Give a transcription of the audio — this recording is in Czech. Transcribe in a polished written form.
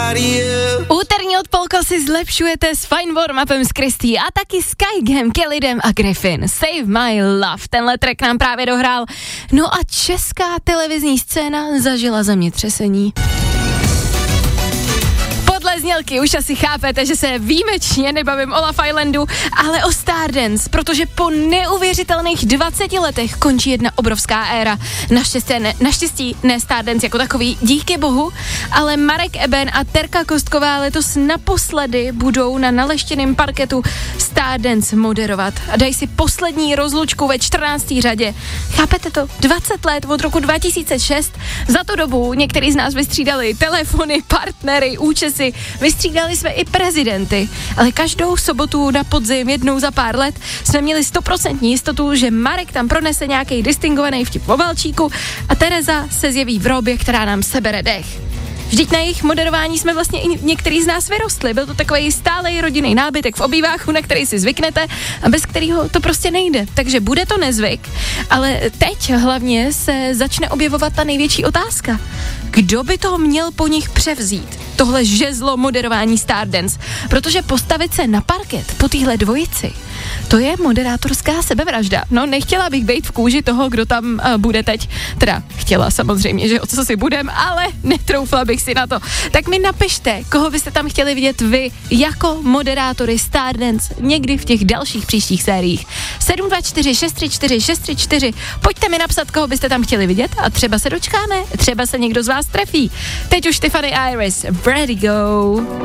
Úterní odpolko si zlepšujete s Fine Warm-upem s Kristý a taky s Kygem, Kellydem a Griffin. Save My Love, tenhle track nám právě dohrál. No a česká televizní scéna zažila zemětřesení. Podle znělky už asi chápete, že se výjimečně nebavím o Love Islandu, ale o Stardance, protože po neuvěřitelných 20 letech končí jedna obrovská éra. Naštěstí ne Stardance jako takový, díky bohu, ale Marek Eben a Terka Kostková letos naposledy budou na naleštěném parketu Stardance moderovat a dají si poslední rozlučku ve 14. řadě. Chápete to? 20 let od roku 2006. Za tu dobu některý z nás vystřídali telefony, partnery, účesy, vystřídali jsme i prezidenty, ale každou sobotu na podzim jednou za pár let jsme měli 100% jistotu, že Marek tam pronese nějaký distingovaný vtip o Valčíku a Tereza se zjeví v robě, která nám sebere dech. Vždyť na jejich moderování jsme vlastně i některý z nás vyrostli. Byl to takový stálej rodinný nábytek v obýváku, na který si zvyknete a bez kterého to prostě nejde. Takže bude to nezvyk, ale teď hlavně se začne objevovat ta největší otázka. Kdo by to měl po nich převzít? Tohle žezlo moderování Stardance. Protože postavit se na parket po téhle dvojici, to je moderátorská sebevražda. No, nechtěla bych být v kůži toho, kdo tam bude teď. Teda chtěla samozřejmě, že o co si budem, ale netroufla bych si na to. Tak mi napište, koho byste tam chtěli vidět vy jako moderátory Stardance někdy v těch dalších příštích sériích. 724 634 634. Pojďte mi napsat, koho byste tam chtěli vidět a třeba se dočkáme, třeba se někdo z vás trefí. Teď už Tiffany Iris, Ready Go.